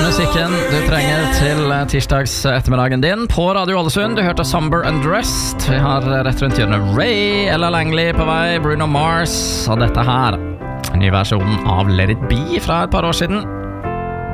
Musikken du trenger til tirsdags ettermiddagen din på Radio Ålesund. Du hørte Somber Undressed. Vi har rett rundt hjørnet Ray, Ella Langley på vei, Bruno Mars. Og dette her, en ny versjon av Let It Be fra et par år siden.